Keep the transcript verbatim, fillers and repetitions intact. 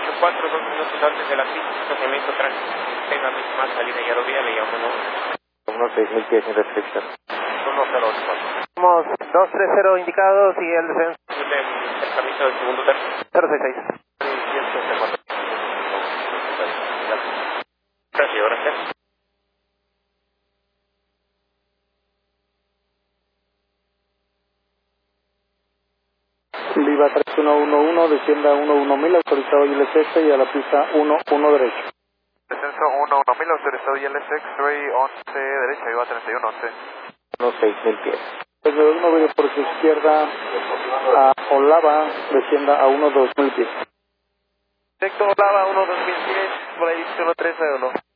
ocho cuatro, dos minutos antes de la pista, estacionamiento tránsito. Tenga más salida y aerovía, le llamo, ¿no? uno seis mil pies sin restricción. uno cero ocho. Vamos, dos tres cero indicado, sigue el descenso. El camino del segundo tercio. cero seis seis. Gracias, gracias. Viva tres uno uno uno, descienda uno uno mil, autorizado I L S X y a la pista uno uno derecho. Descenso uno uno mil, autorizado I L S X, Ray once derecha, Viva treinta y uno once. uno seis mil pies. Desde uno viene por su izquierda a Olava, descienda a uno dos mil pies. Directo Olava, uno dos mil pies, por ahí uno tres uno.